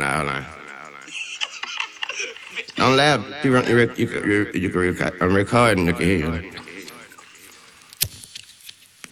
hold on. Don't laugh. You can I'm recording. Look at here.